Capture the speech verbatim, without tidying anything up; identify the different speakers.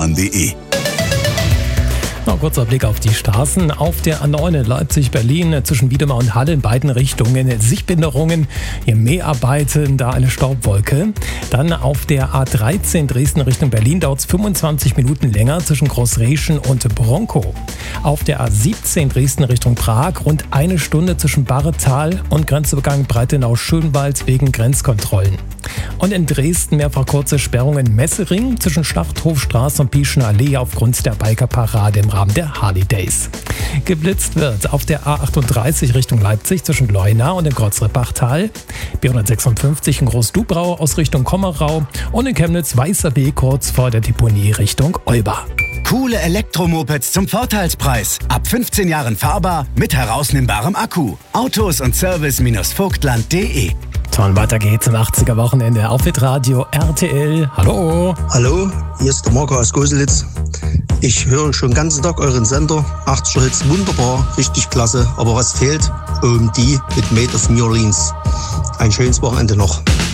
Speaker 1: autobahn punkt de.
Speaker 2: Noch kurzer Blick auf die Straßen. Auf der A neun Leipzig-Berlin zwischen Wiedemar und Halle in beiden Richtungen Sichtbehinderungen, hier Mäharbeiten, da eine Staubwolke. Dann auf der A dreizehn Dresden Richtung Berlin dauert es fünfundzwanzig Minuten länger zwischen Großreschen und Bronkow. Auf der A siebzehn Dresden Richtung Prag rund eine Stunde zwischen Barretal und Grenzübergang Breitenau-Schönwald wegen Grenzkontrollen. Und in Dresden mehrfach kurze Sperrungen im Messering zwischen Schlachthofstraße und Pieschner Allee aufgrund der Bikerparade im Rahmen der Harley Days. Geblitzt wird auf der A achtunddreißig Richtung Leipzig zwischen Leuna und dem Kreuzrippachtal, B hundertsechsundfünfzig in Großdubrau aus Richtung Kommerau und in Chemnitz Weißer Weg kurz vor der Deponie Richtung Olba.
Speaker 3: Coole Elektromopeds zum Vorteilspreis. Ab fünfzehn Jahren fahrbar mit herausnimmbarem Akku. Autos und Service Vogtland punkt de.
Speaker 2: Und weiter geht's im achtziger-Wochenende auf Hitradio R T L. Hallo.
Speaker 4: Hallo, hier ist der Marco aus Goselitz. Ich höre schon den ganzen Tag euren Sender. achtziger Hits, wunderbar, richtig klasse. Aber was fehlt? O M D mit Made of New Orleans. Ein schönes Wochenende noch.